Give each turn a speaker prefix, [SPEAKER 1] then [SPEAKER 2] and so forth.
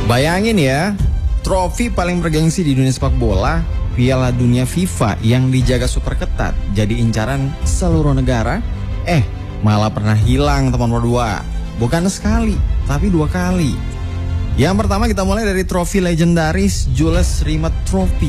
[SPEAKER 1] Bayangin ya, trofi paling bergengsi di dunia sepak bola, Piala Dunia FIFA yang dijaga super ketat, jadi incaran seluruh negara, malah pernah hilang teman berdua. Bukan sekali, tapi 2 kali. Yang pertama kita mulai dari trofi legendaris Jules Rimet Trophy